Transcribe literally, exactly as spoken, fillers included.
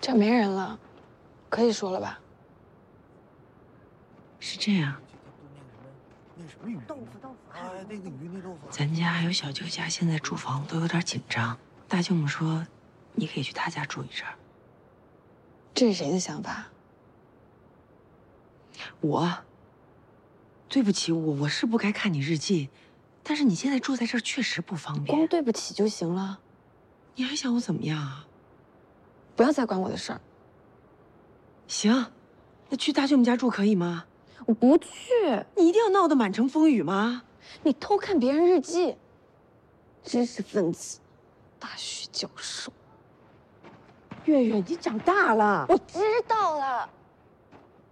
这没人了，可以说了吧？ 是这样。 那什么鱼？豆腐豆腐。哎，那个鱼那豆腐。 咱家还有小舅家现在住房都有点紧张，大舅母说，你可以去他家住一阵儿。 这是谁的想法？ 我。对不起，我我是不该看你日记，但是你现在住在这儿确实不方便。 光对不起就行了。 你还想我怎么样啊？ 不要再管我的事儿。 行，那去大舅母家住可以吗？ 我不去。 你一定要闹得满城风雨吗？ 你偷看别人日记，知识分子，大学教授。 月月，你长大了。 我知道了。